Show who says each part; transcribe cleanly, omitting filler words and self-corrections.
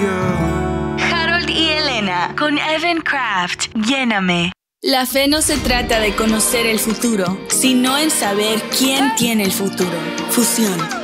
Speaker 1: Harold y Elena con Evan Kraft. Lléname.
Speaker 2: La fe no se trata de conocer el futuro, sino en saber quién tiene el futuro. Fusión.